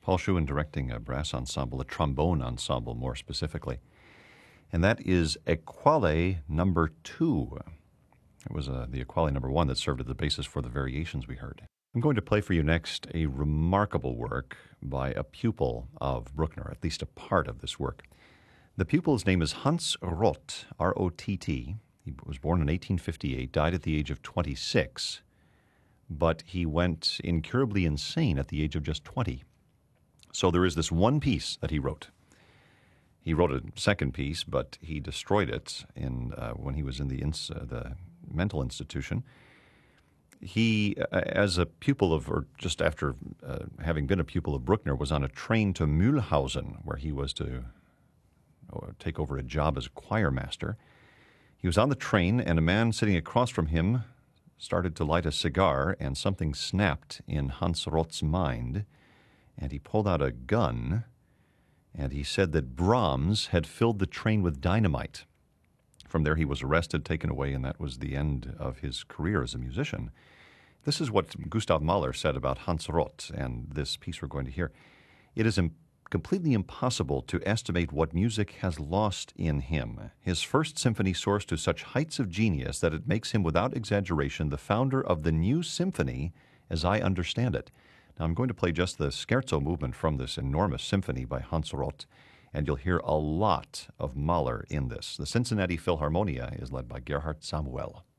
Paul Schuin directing a brass ensemble, a trombone ensemble more specifically. And that is Equale number 2. It was the Equale number 1 that served as the basis for the variations we heard. I'm going to play for you next a remarkable work by a pupil of Bruckner, at least a part of this work. The pupil's name is Hans Rott, R-O-T-T. He was born in 1858, died at the age of 26, but he went incurably insane at the age of just 20. So there is this one piece that he wrote. He wrote a second piece, but he destroyed it when he was in the mental institution. He, as a pupil of, or just after having been a pupil of Bruckner, was on a train to Mühlhausen, where he was to take over a job as a choir master. He was on the train, and a man sitting across from him started to light a cigar, and something snapped in Hans Rott's mind, and he pulled out a gun, and he said that Brahms had filled the train with dynamite. From there, he was arrested, taken away, and that was the end of his career as a musician. This is what Gustav Mahler said about Hans Rott and this piece we're going to hear. It is completely impossible to estimate what music has lost in him. His first symphony soars to such heights of genius that it makes him, without exaggeration, the founder of the new symphony as I understand it. Now, I'm going to play just the scherzo movement from this enormous symphony by Hans Rott, and you'll hear a lot of Mahler in this. The Cincinnati Philharmonia is led by Gerhard Samuel.